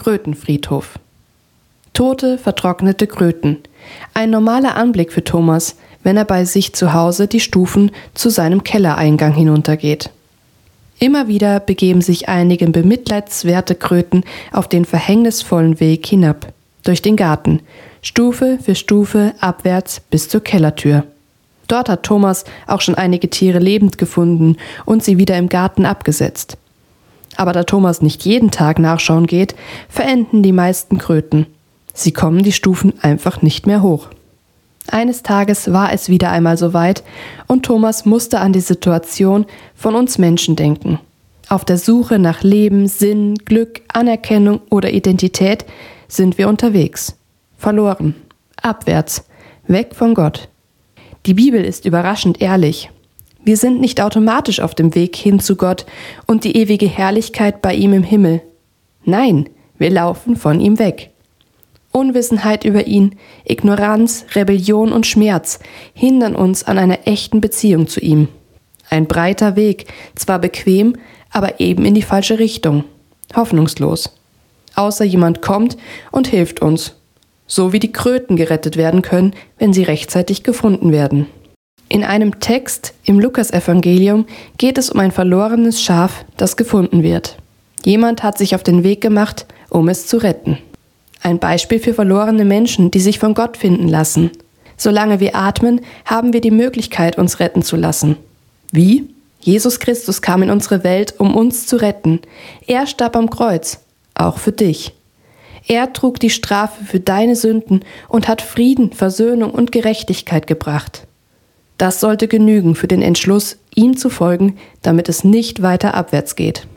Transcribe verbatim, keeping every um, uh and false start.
Krötenfriedhof. Tote, vertrocknete Kröten. Ein normaler Anblick für Thomas, wenn er bei sich zu Hause die Stufen zu seinem Kellereingang hinuntergeht. Immer wieder begeben sich einige bemitleidswerte Kröten auf den verhängnisvollen Weg hinab, durch den Garten, Stufe für Stufe abwärts bis zur Kellertür. Dort hat Thomas auch schon einige Tiere lebend gefunden und sie wieder im Garten abgesetzt. Aber da Thomas nicht jeden Tag nachschauen geht, verenden die meisten Kröten. Sie kommen die Stufen einfach nicht mehr hoch. Eines Tages war es wieder einmal soweit und Thomas musste an die Situation von uns Menschen denken. Auf der Suche nach Leben, Sinn, Glück, Anerkennung oder Identität sind wir unterwegs. Verloren, abwärts, weg von Gott. Die Bibel ist überraschend ehrlich. Wir sind nicht automatisch auf dem Weg hin zu Gott und die ewige Herrlichkeit bei ihm im Himmel. Nein, wir laufen von ihm weg. Unwissenheit über ihn, Ignoranz, Rebellion und Schmerz hindern uns an einer echten Beziehung zu ihm. Ein breiter Weg, zwar bequem, aber eben in die falsche Richtung. Hoffnungslos. Außer jemand kommt und hilft uns. So wie die Kröten gerettet werden können, wenn sie rechtzeitig gefunden werden. In einem Text im Lukasevangelium geht es um ein verlorenes Schaf, das gefunden wird. Jemand hat sich auf den Weg gemacht, um es zu retten. Ein Beispiel für verlorene Menschen, die sich von Gott finden lassen. Solange wir atmen, haben wir die Möglichkeit, uns retten zu lassen. Wie? Jesus Christus kam in unsere Welt, um uns zu retten. Er starb am Kreuz, auch für dich. Er trug die Strafe für deine Sünden und hat Frieden, Versöhnung und Gerechtigkeit gebracht. Das sollte genügen für den Entschluss, ihm zu folgen, damit es nicht weiter abwärts geht.